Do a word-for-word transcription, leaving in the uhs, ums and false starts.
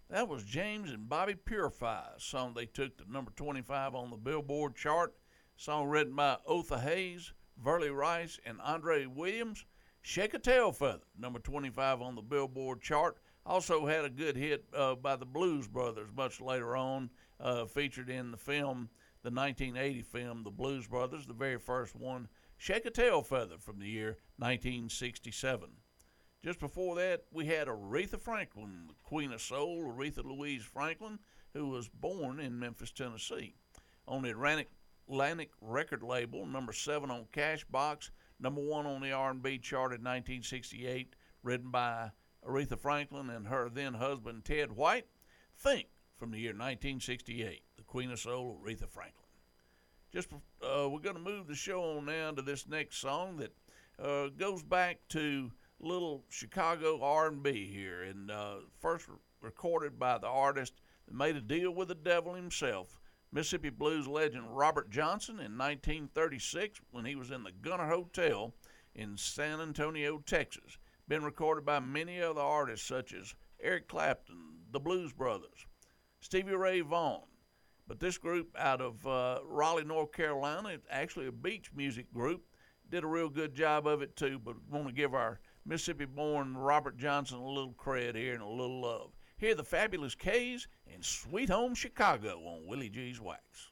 That was James and Bobby Purify, a song they took to number twenty-five on the Billboard chart. Song written by Otha Hayes, Verley Rice, and Andre Williams. Shake a Tail Feather, number twenty-five on the Billboard chart. Also had a good hit uh, by the Blues Brothers much later on, uh, featured in the film, the nineteen eighty film, The Blues Brothers, the very first one. Shake a Tail Feather from the year nineteen sixty-seven. Just before that, we had Aretha Franklin, the Queen of Soul, Aretha Louise Franklin, who was born in Memphis, Tennessee. On the Atlantic, Atlantic record label, number seven on Cashbox, number one on the R and B chart in nineteen sixty-eight, written by Aretha Franklin and her then husband Ted White. Think from the year nineteen sixty-eight, the Queen of Soul, Aretha Franklin. Just uh, we're going to move the show on now to this next song that uh, goes back to little Chicago R and B here, and uh, first re- recorded by the artist that made a deal with the devil himself, Mississippi blues legend Robert Johnson, in nineteen thirty-six when he was in the Gunner Hotel in San Antonio, Texas. Been recorded by many other artists such as Eric Clapton, the Blues Brothers, Stevie Ray Vaughan. But this group out of uh, Raleigh, North Carolina, it's actually a beach music group, did a real good job of it too, but want to give our Mississippi-born Robert Johnson a little credit here and a little love. Here are the Fabulous K's and Sweet Home Chicago on Willie G's Wax.